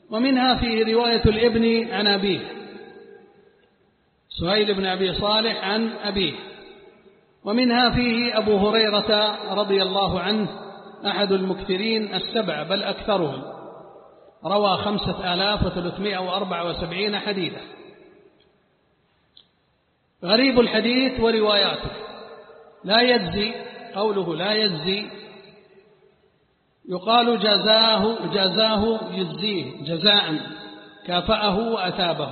ومنها في رواية الابن عن أبيه، سهيل بن أبي صالح عن أبيه. ومنها فيه أبو هريرة رضي الله عنه أحد المكثرين السبع بل أكثرهم، روى 5374 حديثا. غريب الحديث ورواياته لا يجزي، قوله لا يجزي يقال جزاه يجزيه جزاء، كافأه وأثابه.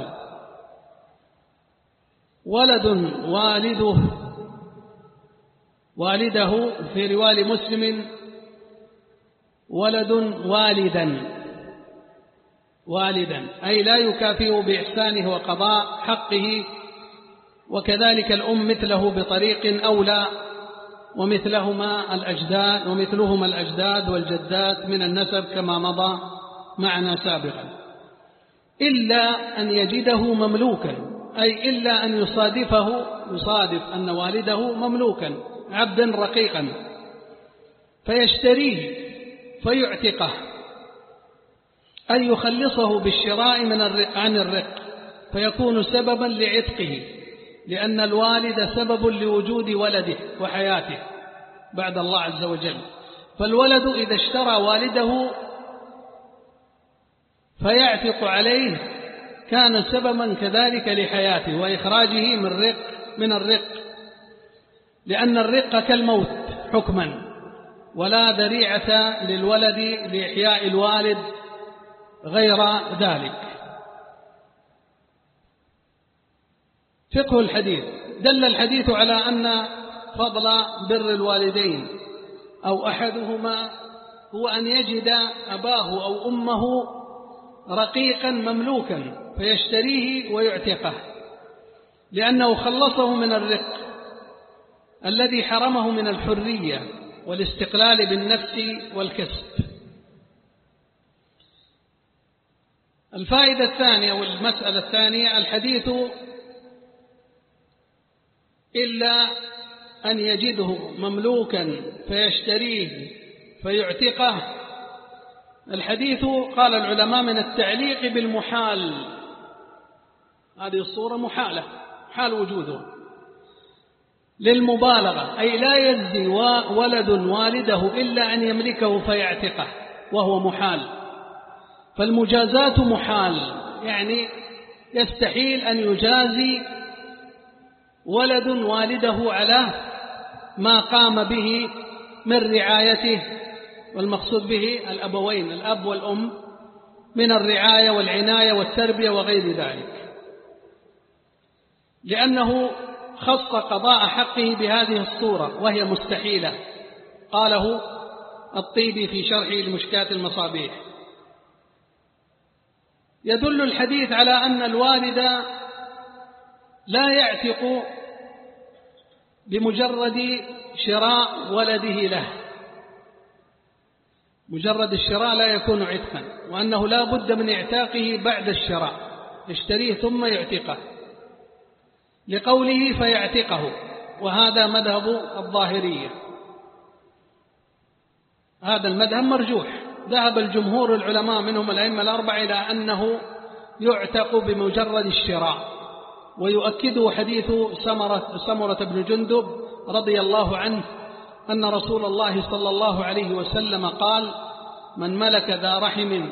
والده في رواية مسلم ولد والدا أي لا يكافئ بإحسانه وقضاء حقه، وكذلك الأم مثله بطريق أولى، ومثلهما الأجداد والجدات من النسب كما مضى معنا سابقا، إلا أن يجده مملوكا، أي إلا أن يصادف أن والده مملوكا عبدا رقيقا فيشتريه فيعتقه، أي يخلصه بالشراء عن الرق فيكون سببا لعتقه، لأن الوالد سبب لوجود ولده وحياته بعد الله عز وجل. فالولد إذا اشترى والده فيعتق عليه كان سببا كذلك لحياته وإخراجه من الرق، لأن الرق كالموت حكما، ولا ذريعة للولد لإحياء الوالد غير ذلك. فقه الحديث: دل الحديث على أن فضل بر الوالدين أو أحدهما هو أن يجد أباه أو أمه رقيقا مملوكا فيشتريه ويعتقه، لأنه خلصه من الرق الذي حرمه من الحرية والاستقلال بالنفس والكسب. الفائدة الثانية والمسألة الثانية: الحديث إلا أن يجده مملوكا فيشتريه فيعتقه. الحديث قال العلماء من التعليق بالمحال، هذه الصورة محالة، حال وجوده للمبالغة، أي لا يجزي ولد والده إلا أن يملكه فيعتقه وهو محال. فالمجازات محال، يعني يستحيل أن يجازي ولد والده على ما قام به من رعايته، والمقصود به الأبوين الأب والأم من الرعاية والعناية والتربية وغير ذلك، لأنه خص قضاء حقه بهذه الصورة وهي مستحيلة. قاله الطيبي في شرحه لمشكاة المصابيح. يدل الحديث على أن الوالد لا يعتق بمجرد شراء ولده له، مجرد الشراء لا يكون عتقا، وأنه لا بد من اعتاقه بعد الشراء، يشتريه ثم يعتقه، لقوله فيعتقه، وهذا مذهب الظاهرية. هذا المذهب مرجوح، ذهب الجمهور العلماء منهم الأئمة الأربعة إلى أنه يعتق بمجرد الشراء، ويؤكده حديث سمرة بن جندب رضي الله عنه أن رسول الله صلى الله عليه وسلم قال: من ملك ذا رحم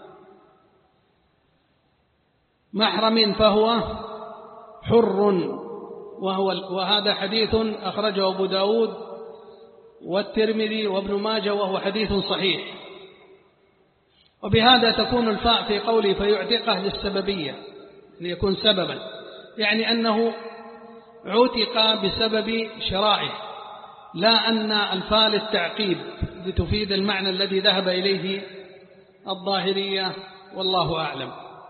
محرم فهو حر، وهذا حديث أخرجه أبو داود والترمذي وابن ماجه وهو حديث صحيح. وبهذا تكون الفاء في قوله فيعتقه للسببية، ليكون سببا، يعني أنه عتق بسبب شرائه، لا أن الفاء للتعقيب لتفيد المعنى الذي ذهب إليه الظاهرية، والله أعلم.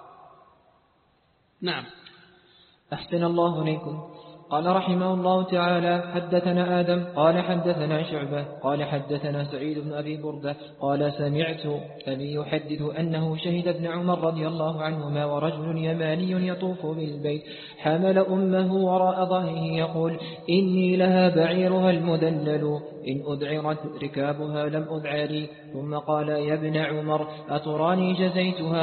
نعم. أحسن الله إليكم. قال رحمه الله تعالى: حدثنا آدم قال حدثنا شعبة قال حدثنا سعيد بن أبي بردة قال سمعت أبي يحدث أنه شهد ابن عمر رضي الله عنهما ورجل يماني يطوف بالبيت حمل أمه وراء ظهره يقول: إني لها بعيرها المدلل إن أذعرت ركابها لم أذعري. ثم قال: يا ابن عمر أتراني جزيتها